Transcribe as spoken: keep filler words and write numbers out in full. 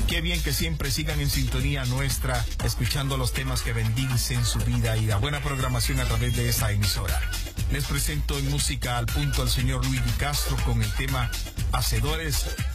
Qué bien que siempre sigan en sintonía nuestra, escuchando los temas que bendicen su vida y la buena programación a través de esta emisora. Les presento en Música al Punto al señor Luis Di Castro con el tema Hacedores